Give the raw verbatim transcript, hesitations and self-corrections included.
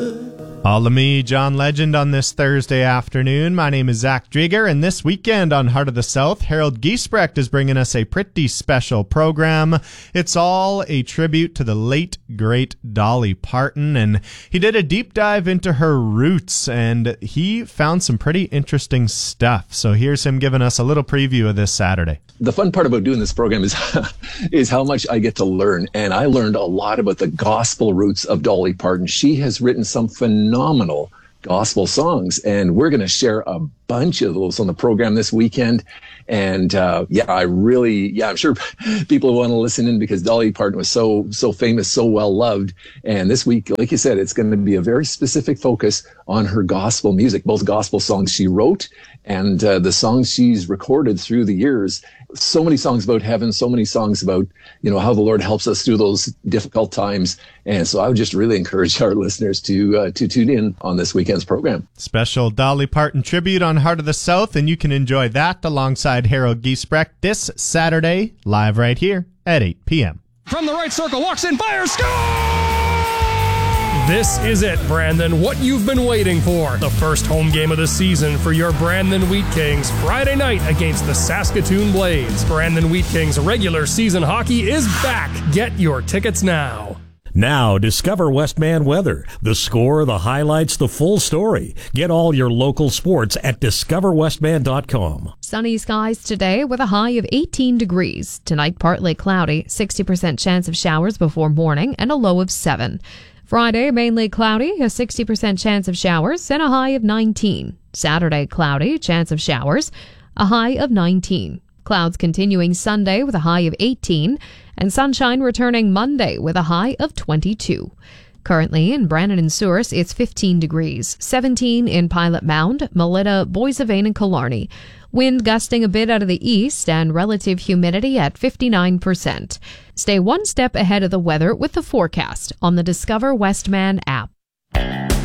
All of me, John Legend, on this Thursday afternoon. My name is Zach Drieger, and this weekend on Heart of the South, Harold Giesbrecht is bringing us a pretty special program. It's all a tribute to the late, great Dolly Parton, and he did a deep dive into her roots, and he found some pretty interesting stuff. So here's him giving us a little preview of this Saturday. The fun part about doing this program is is how much I get to learn. And I learned a lot about the gospel roots of Dolly Parton. She has written some phenomenal gospel songs, and we're going to share a bunch of those on the program this weekend. And uh, yeah, I really, yeah, I'm sure people want to listen in because Dolly Parton was so, so famous, so well loved. And this week, like you said, it's going to be a very specific focus on her gospel music, both gospel songs she wrote and uh, the songs she's recorded through the years. So many songs about heaven, so many songs about, you know, how the Lord helps us through those difficult times. And so I would just really encourage our listeners to uh, to tune in on this weekend's program. Special Dolly Parton tribute on Heart of the South, and you can enjoy that alongside Harold Giesbrecht this Saturday, live right here at eight p.m. From the right circle, walks in, fires, score! This is it, Brandon. What you've been waiting for. The first home game of the season for your Brandon Wheat Kings. Friday night against the Saskatoon Blades. Brandon Wheat Kings regular season hockey is back. Get your tickets now. Now, discover Westman weather. The score, the highlights, the full story. Get all your local sports at discover westman dot com. Sunny skies today with a high of eighteen degrees. Tonight, partly cloudy, sixty percent chance of showers before morning, and a low of seven. Friday, mainly cloudy, a sixty percent chance of showers, and a high of nineteen. Saturday, cloudy, chance of showers, a high of nineteen. Clouds continuing Sunday with a high of eighteen, and sunshine returning Monday with a high of twenty-two. Currently in Brandon and Souris, it's fifteen degrees, seventeen in Pilot Mound, Melita, Boissevain, and Killarney. Wind gusting a bit out of the east and relative humidity at fifty-nine percent. Stay one step ahead of the weather with the forecast on the Discover Westman app.